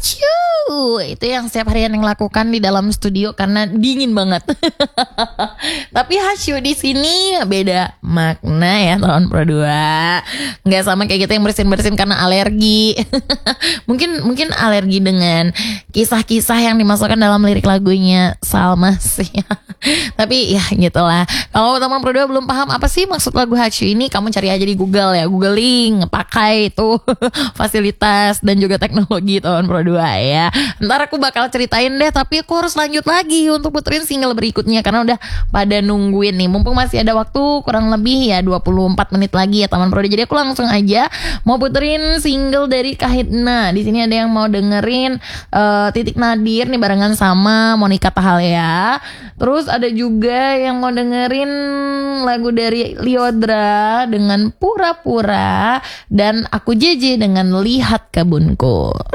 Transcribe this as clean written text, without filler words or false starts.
Hacu, itu yang setiap hari yang lakukan di dalam studio karena dingin banget. Tapi hacu di sini beda makna ya tahun Pro 2. Nggak sama kayak kita yang bersin-bersin karena alergi. Mungkin alergi dengan kisah-kisah yang dimasukkan dalam lirik lagunya Salma sih. Tapi ya gitulah. Kalau teman Pro 2 belum paham apa sih maksud lagu hacu ini, kamu cari aja di Google ya, googling, pakai itu fasilitas dan juga teknologi tahun Pro 2 ya. Ntar aku bakal ceritain deh, tapi aku harus lanjut lagi untuk puterin single berikutnya karena udah pada nungguin nih. Mumpung masih ada waktu kurang lebih ya 24 menit lagi ya teman Pro 2. Jadi aku langsung aja mau puterin single dari Kahitna. Di sini ada yang mau dengerin Titik Nadir nih barengan sama Monica Tahalea. Terus ada juga yang mau dengerin lagu dari Lyodra dengan Pura-Pura, dan aku JJ dengan Lihat Kebunku.